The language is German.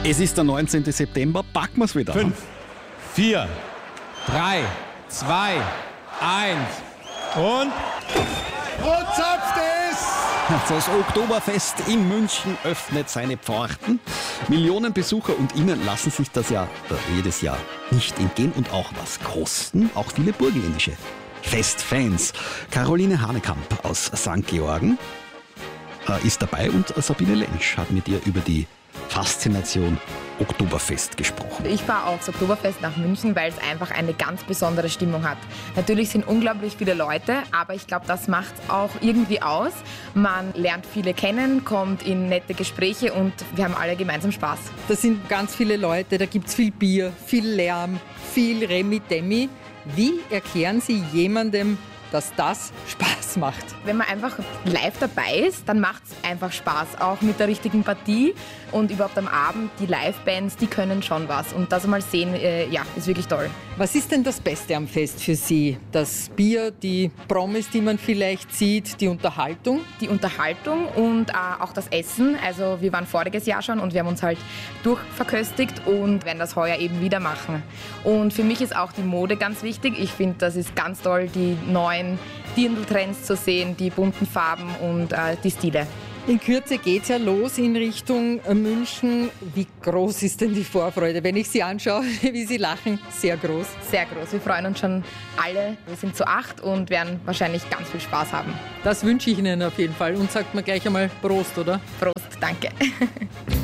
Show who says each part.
Speaker 1: Es ist der 19. September, packen wir es wieder.
Speaker 2: 5, 4, 3, 2, 1 und zapft es!
Speaker 1: Das Oktoberfest in München öffnet seine Pforten. Millionen Besucher und ihnen lassen sich das ja jedes Jahr nicht entgehen und auch was kosten. Auch viele burgenländische Festfans. Caroline Hanekamp aus St. Georgen ist dabei und Sabine Lentsch hat mit ihr über die Faszination Oktoberfest gesprochen.
Speaker 3: Ich fahre aufs Oktoberfest nach München, weil es einfach eine ganz besondere Stimmung hat. Natürlich sind unglaublich viele Leute, aber ich glaube, das macht es auch irgendwie aus. Man lernt viele kennen, kommt in nette Gespräche und wir haben alle gemeinsam Spaß.
Speaker 4: Da sind ganz viele Leute, da gibt es viel Bier, viel Lärm, viel Remi-Demi. Wie erklären Sie jemandem, dass das Spaß macht?
Speaker 3: Wenn man einfach live dabei ist, dann macht es einfach Spaß, auch mit der richtigen Partie. Und überhaupt am Abend, die Live-Bands, die können schon was. Und das mal sehen, ist wirklich toll.
Speaker 4: Was ist denn das Beste am Fest für Sie? Das Bier, die Promis, die man vielleicht sieht, die Unterhaltung?
Speaker 3: Die Unterhaltung und auch das Essen. Also wir waren voriges Jahr schon und wir haben uns halt durchverköstigt und werden das heuer eben wieder machen. Und für mich ist auch die Mode ganz wichtig. Ich finde, das ist ganz toll, die neuen Dirndl-Trends zu sehen, die bunten Farben und die Stile.
Speaker 4: In Kürze geht's ja los in Richtung München. Wie groß ist denn die Vorfreude? Wenn ich Sie anschaue, wie Sie lachen, sehr groß.
Speaker 3: Sehr groß. Wir freuen uns schon alle. Wir sind zu 8 und werden wahrscheinlich ganz viel Spaß haben.
Speaker 4: Das wünsche ich Ihnen auf jeden Fall. Und sagt mir gleich einmal Prost, oder?
Speaker 3: Prost, danke.